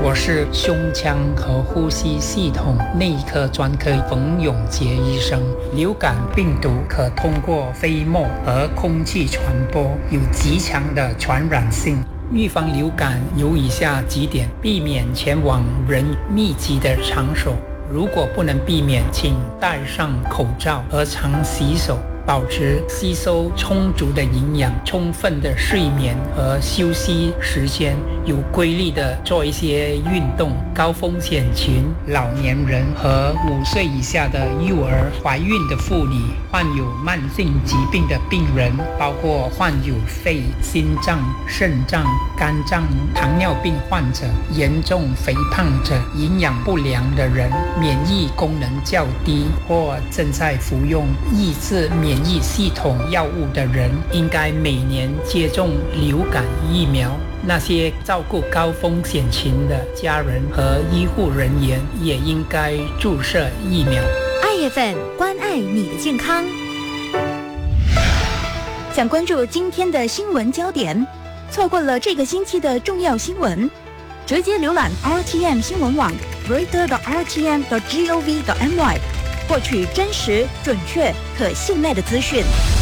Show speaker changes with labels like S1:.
S1: 我是胸腔和呼吸系统内科专科冯永杰医生。流感病毒可通过飞沫和空气传播，有极强的传染性。预防流感有以下几点：避免前往人密集的场所，如果不能避免，请戴上口罩和常洗手，保持吸收充足的营养，充分的睡眠和休息时间，有规律的做一些运动。高风险群、老年人和5岁以下的幼儿、怀孕的妇女、患有慢性疾病的病人，包括患有肺、心脏、肾脏、肝脏、糖尿病患者、严重肥胖者、营养不良的人、免疫功能较低或正在服用抑制免疫系统药物的人，应该每年接种流感疫苗。那些照顾高风险群的家人和医护人员也应该注射疫苗。
S2: 爱月份，关爱你的健康。想关注今天的新闻焦点，错过了这个星期的重要新闻，直接浏览 RTM 新闻网 reader.rtm.gov.my， 获取真实、准确、可信赖的资讯。